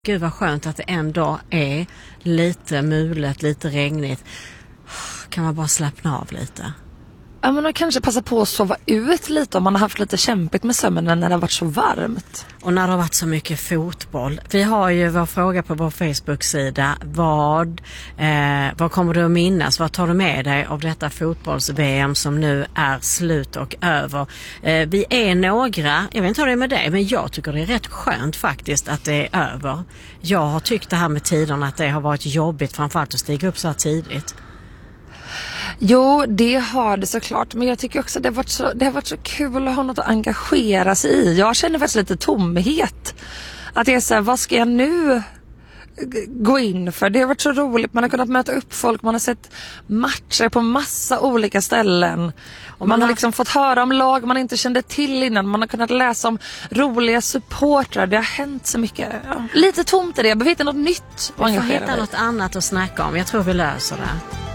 Gud vad skönt att det ändå är lite mulet, lite regnigt. Kan man bara slappna av lite? Ja, men man kanske passar på att sova ut lite om man har haft lite kämpigt med sömnen när det har varit så varmt. Och när det har varit så mycket fotboll. Vi har ju vår fråga på vår Facebook-sida. Vad kommer du att minnas? Vad tar du med dig av detta fotbolls-VM som nu är slut och över? Vi är några, jag vet inte hur det är med dig, men jag tycker det är rätt skönt faktiskt att det är över. Jag har tyckt det här med tiderna att det har varit jobbigt, framförallt att stiga upp så här tidigt. Jo, det har det såklart. Men jag tycker också att det har varit så kul att ha något att engagera sig i. Jag känner faktiskt lite tomhet. Att jag är så här, vad ska jag nu gå in för? Det har varit så roligt. Man har kunnat möta upp folk. Man har sett matcher på massa olika ställen. Och man har liksom fått höra om lag man inte kände till innan. Man har kunnat läsa om roliga supportrar. Det har hänt så mycket. Ja. Lite tomt är det. Jag behöver hitta något nytt att engagera mig. Vi får hitta något annat att snacka om. Jag tror vi löser det.